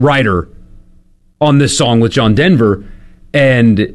writer on this song with John Denver, and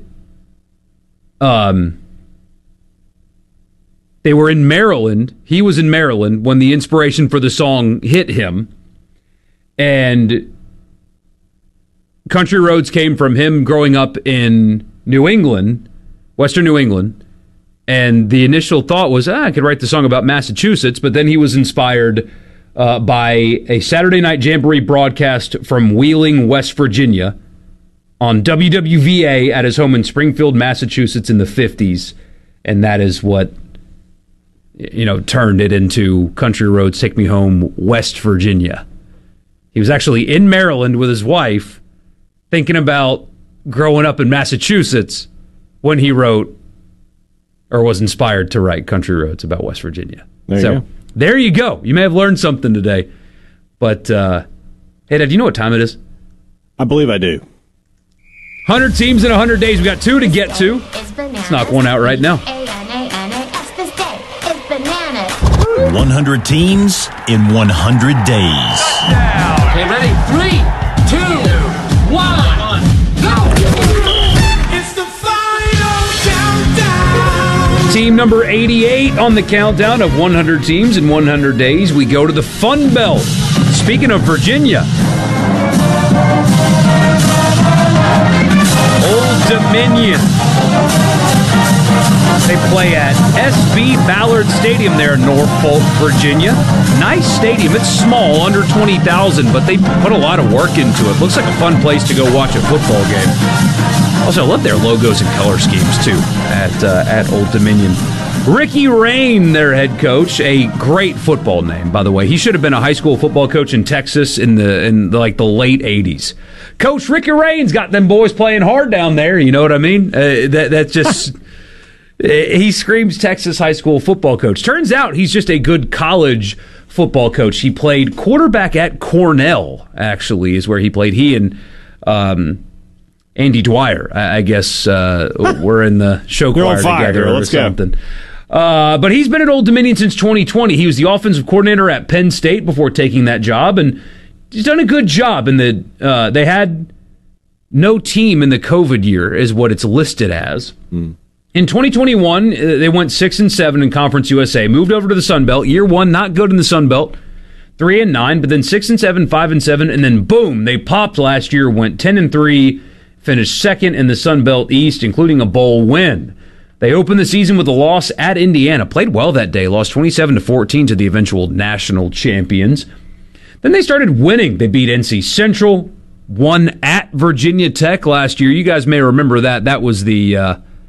they were in Maryland. He was in Maryland when the inspiration for the song hit him, and Country Roads came from him growing up in New England, Western New England, and the initial thought was, I could write the song about Massachusetts, but then he was inspired by a Saturday Night Jamboree broadcast from Wheeling, West Virginia, on WWVA at his home in Springfield, Massachusetts in the 50s, and that is what turned it into Country Roads Take Me Home, West Virginia. He was actually in Maryland with his wife, thinking about growing up in Massachusetts when he wrote or was inspired to write Country Roads about West Virginia. There you go. You may have learned something today. But, hey, Dad, do you know what time it is? I believe I do. 100 teams in 100 days. We got 2 to get to. Let's knock one out right now. 100 teams in 100 days. Okay, ready? 3, 2, 1, go! It's the final countdown. Team number 88 on the countdown of 100 teams in 100 days. We go to the Fun Belt. Speaking of Virginia, Old Dominion. They play at SB Ballard Stadium there in Norfolk, Virginia. Nice stadium. It's small, under 20,000, but they put a lot of work into it. Looks like a fun place to go watch a football game. Also, I love their logos and color schemes, too, at Old Dominion. Ricky Rain, their head coach, a great football name, by the way. He should have been a high school football coach in Texas in the late 80s. Coach Ricky Rain's got them boys playing hard down there, you know what I mean? That's just... He screams Texas high school football coach. Turns out he's just a good college football coach. He played quarterback at Cornell, actually, is where he played. He and Andy Dwyer, I guess, were in the show choir together or something. But he's been at Old Dominion since 2020. He was the offensive coordinator at Penn State before taking that job, and he's done a good job. They had no team in the COVID year, is what it's listed as. In 2021, they went 6-7 in Conference USA, moved over to the Sun Belt. Year one, not good in the Sun Belt, 3-9, but then 6-7, 5-7, and then boom, they popped last year, went 10-3, finished second in the Sun Belt East, including a bowl win. They opened the season with a loss at Indiana, played well that day, lost 27-14 to the eventual national champions. Then they started winning. They beat NC Central, won at Virginia Tech last year. You guys may remember that. That was the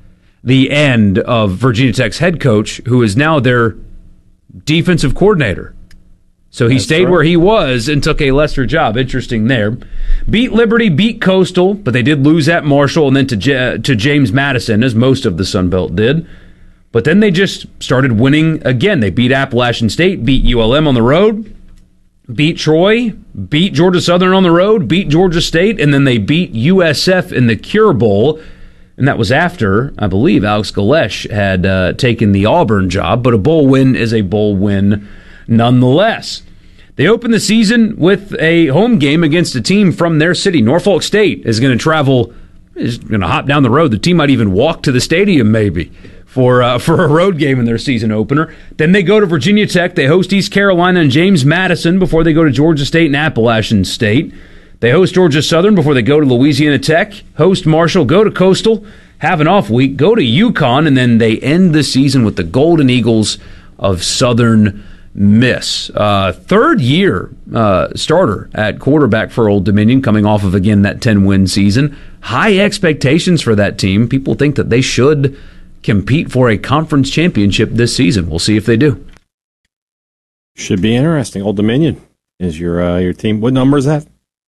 end of Virginia Tech's head coach, who is now their defensive coordinator. So he stayed where he was and took a lesser job. Interesting there. Beat Liberty, beat Coastal, but they did lose at Marshall and then to James Madison, as most of the Sun Belt did. But then they just started winning again. They beat Appalachian State, beat ULM on the road, beat Troy, beat Georgia Southern on the road, beat Georgia State, and then they beat USF in the Cure Bowl. And that was after, I believe, Alex Galesh had taken the Auburn job. But a bowl win is a bowl win nonetheless. They opened the season with a home game against a team from their city. Norfolk State is going to hop down the road. The team might even walk to the stadium maybe for a road game in their season opener. Then they go to Virginia Tech. They host East Carolina and James Madison before they go to Georgia State and Appalachian State. They host Georgia Southern before they go to Louisiana Tech, host Marshall, go to Coastal, have an off week, go to UConn, and then they end the season with the Golden Eagles of Southern Miss. Third-year starter at quarterback for Old Dominion, coming off of, again, that 10-win season. High expectations for that team. People think that they should compete for a conference championship this season. We'll see if they do. Should be interesting. Old Dominion is your team. What number is that?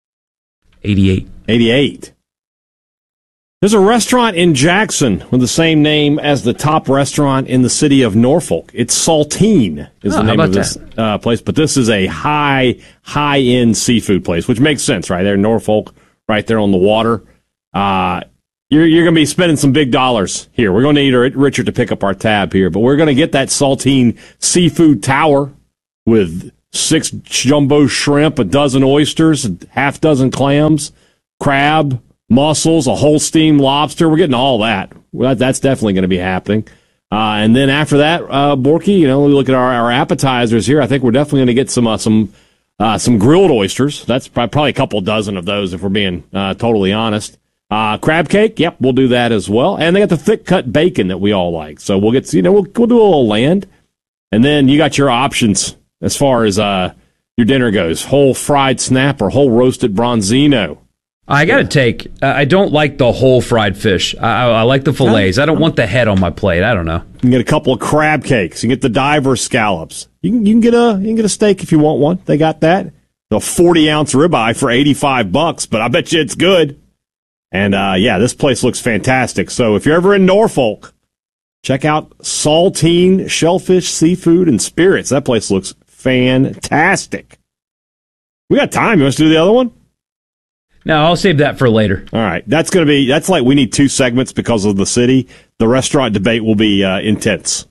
88. 88. There's a restaurant in Jackson with the same name as the top restaurant in the city of Norfolk. It's Saltine is the name of this place, but this is a high-end seafood place, which makes sense, right? There in Norfolk, right there on the water. You're going to be spending some big dollars here. We're going to need Richard to pick up our tab here, but we're going to get that Saltine Seafood Tower with 6 jumbo shrimp, a dozen oysters, a half dozen clams, crab, mussels, a whole steamed lobster. We're getting all that. Well, that's definitely going to be happening. And then after that, Borky, we look at our appetizers here. I think we're definitely going to get some grilled oysters. That's probably a couple dozen of those if we're being totally honest. Crab cake, yep, we'll do that as well. And they got the thick cut bacon that we all like. So we'll get, we'll do a little land. And then you got your options as far as your dinner goes. Whole fried snap or whole roasted bronzino. I got to take, I don't like the whole fried fish. I like the fillets. I don't want the head on my plate. I don't know. You can get a couple of crab cakes. You can get the diver scallops. You can get a steak if you want one. They got that. A 40-ounce ribeye for $85, but I bet you it's good. And this place looks fantastic. So if you're ever in Norfolk, check out Saltine Shellfish, Seafood, and Spirits. That place looks fantastic. We got time. You want us to do the other one? No, I'll save that for later. All right. That's like we need 2 segments because of the city. The restaurant debate will be intense.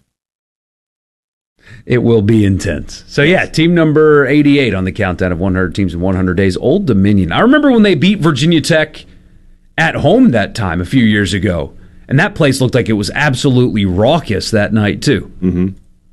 It will be intense. So, team number 88 on the countdown of 100 teams in 100 days, Old Dominion. I remember when they beat Virginia Tech at home that time a few years ago, and that place looked like it was absolutely raucous that night, too. Mm-hmm.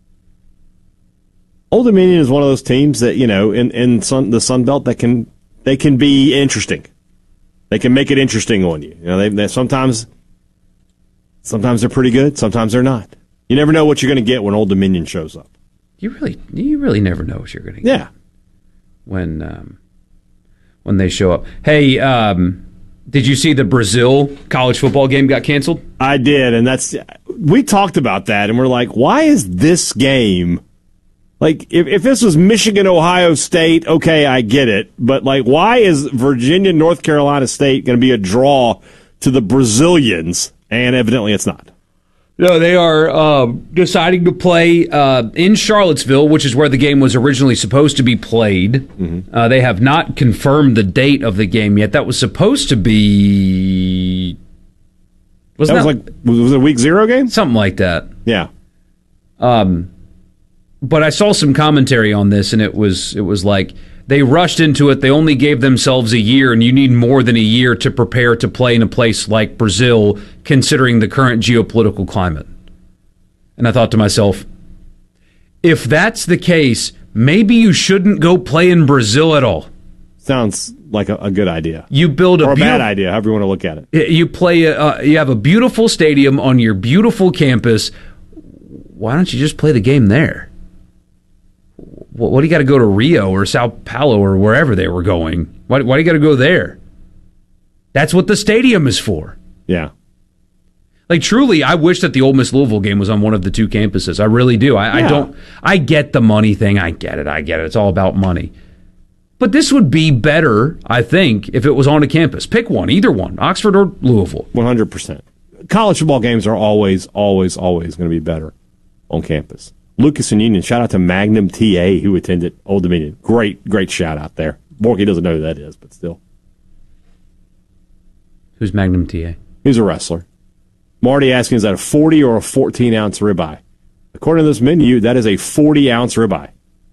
Old Dominion is one of those teams that, in the Sun Belt that they can be interesting. They can make it interesting on you. They sometimes they're pretty good, sometimes they're not. You never know what you're going to get when Old Dominion shows up. You really never know what you're going to get. Yeah. When they show up. Hey, did you see the Brazil college football game got canceled? I did, and we talked about that, and we're like, why is this game? Like, if this was Michigan, Ohio State, okay, I get it. But, why is Virginia, North Carolina State going to be a draw to the Brazilians? And evidently it's not. No, they are deciding to play in Charlottesville, which is where the game was originally supposed to be played. Mm-hmm. They have not confirmed the date of the game yet. That was supposed to be... Was it a week 0 game? Something like that. Yeah. But I saw some commentary on this, and it was like they rushed into it. They only gave themselves a year, and you need more than a year to prepare to play in a place like Brazil, considering the current geopolitical climate. And I thought to myself, if that's the case, maybe you shouldn't go play in Brazil at all. Sounds like a good idea. You build a bad idea, however you want to look at it. You play. You have a beautiful stadium on your beautiful campus. Why don't you just play the game there? What do you got to go to Rio or Sao Paulo or wherever they were going? Why do you got to go there? That's what the stadium is for. Yeah. Truly, I wish that the Ole Miss Louisville game was on one of the 2 campuses. I really do. I get the money thing. I get it. It's all about money. But this would be better, I think, if it was on a campus. Pick one, either one, Oxford or Louisville. 100%. College football games are always, always, always going to be better on campus. Lucas and Union, shout out to Magnum TA who attended Old Dominion. Great shout out there. Borky doesn't know who that is, but still. Who's Magnum TA? He's a wrestler. Marty asking, is that a 40 or a 14-ounce ribeye? According to this menu, that is a 40-ounce ribeye.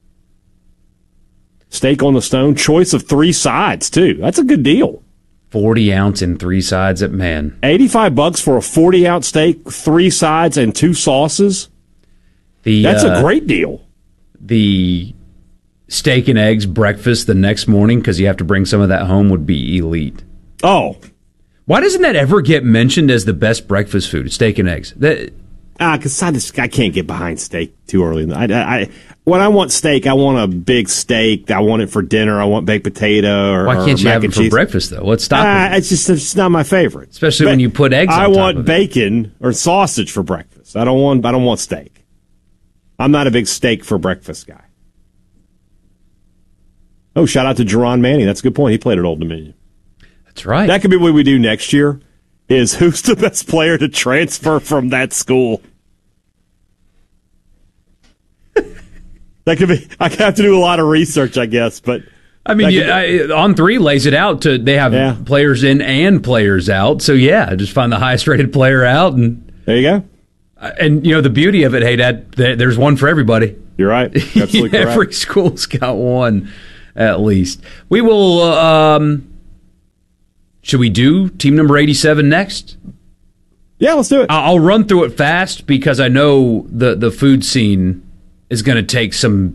Steak on the stone, choice of 3 sides, too. That's a good deal. 40-ounce and 3 sides, man. $85 for a 40-ounce steak, 3 sides, and 2 sauces. That's a great deal. The steak and eggs breakfast the next morning, because you have to bring some of that home, would be elite. Oh. Why doesn't that ever get mentioned as the best breakfast food, steak and eggs? Because I can't get behind steak too early. When I want steak, I want a big steak. I want it for dinner. I want baked potato Why can't you have it for breakfast, though? What's stopping it? It's not my favorite. Especially when you put eggs on top of it. I want bacon or sausage for breakfast. I don't want steak. I'm not a big steak for breakfast guy. Oh, shout out to Jerron Manning. That's a good point. He played at Old Dominion. That's right. That could be what we do next year, is who's the best player to transfer from that school. That could be. I have to do a lot of research, I guess, but I mean, On3 lays it out to they have players in and players out. So just find the highest rated player out, and there you go. And, the beauty of it, hey, Dad, there's one for everybody. You're right. Absolutely correct. Every school's got one, at least. We will, should we do team number 87 next? Yeah, let's do it. I'll run through it fast because I know the food scene is going to take some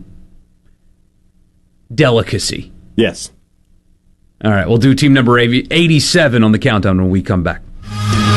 delicacy. Yes. All right, we'll do team number 87 on the countdown when we come back.